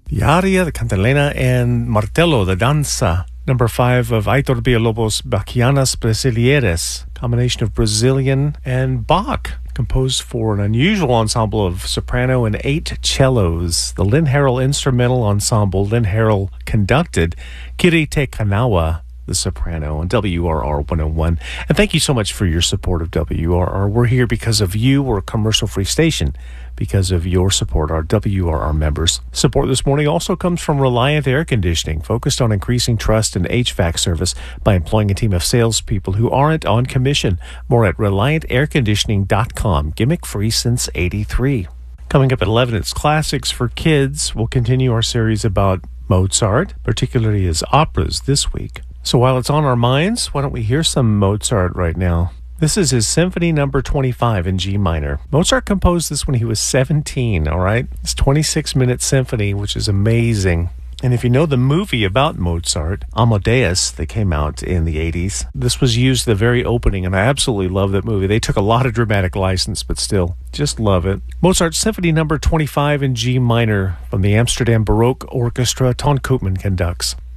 The aria, the cantilena, and martello, the danza. Number 5 of Aitor Villalobos' Bachianas Brasileiras, combination of Brazilian and Bach, composed for an unusual ensemble of soprano and 8 cellos. The Lynn Harrell Instrumental Ensemble, Lynn Harrell conducted, Kirite Kanawa, the soprano, on WRR 101. And thank you so much for your support of WRR. We're here because of you. We're a commercial-free station because of your support, our WRR members. Support this morning also comes from Reliant Air Conditioning, focused on increasing trust in HVAC service by employing a team of salespeople who aren't on commission. More at ReliantAirConditioning.com. Gimmick-free since '83. Coming up at 11, it's Classics for Kids. We'll continue our series about Mozart, particularly his operas this week. So while it's on our minds, why don't we hear some Mozart right now? This is his Symphony Number 25 in G minor. Mozart composed this when he was 17, all right? It's 26-minute symphony, which is amazing. And if you know the movie about Mozart, Amadeus, that came out in the 80s, this was used the very opening, and I absolutely love that movie. They took a lot of dramatic license, but still, just love it. Mozart's Symphony Number 25 in G minor from the Amsterdam Baroque Orchestra, Ton Koopman conducts.